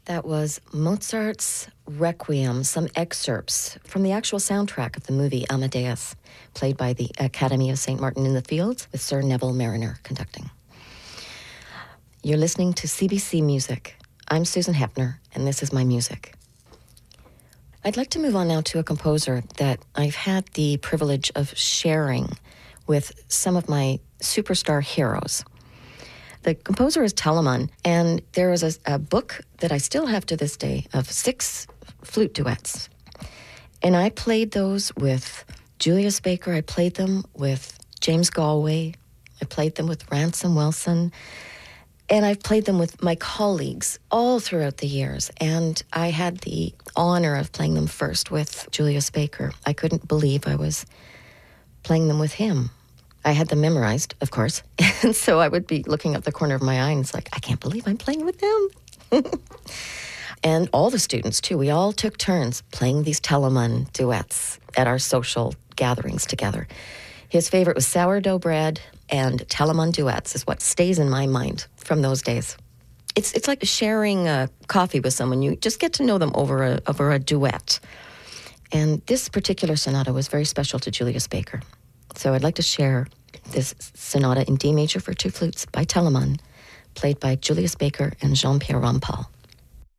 That was Mozart's Requiem, some excerpts from the actual soundtrack of the movie Amadeus, played by the Academy of St. Martin in the Fields, with Sir Neville Marriner conducting. You're listening to CBC Music. I'm Susan Hepner, and this is my music. I'd like to move on now to a composer that I've had the privilege of sharing with some of my superstar heroes. The composer is Telemann, and there is a book that I still have to this day of 6 flute duets. And I played those with Julius Baker, I played them with James Galway, I played them with Ransom Wilson, and I've played them with my colleagues all throughout the years. And I had the honor of playing them first with Julius Baker. I couldn't believe I was playing them with him. I had them memorized, of course, and so I would be looking up the corner of my eye, and it's like, I can't believe I'm playing with them. And all the students, too, we all took turns playing these Telemann duets at our social gatherings together. His favorite was sourdough bread, and Telemann duets is what stays in my mind from those days. It's like sharing a coffee with someone. You just get to know them over a duet. And this particular sonata was very special to Julius Baker. So I'd like to share this sonata in D major for 2 flutes by Telemann, played by Julius Baker and Jean-Pierre Rampal.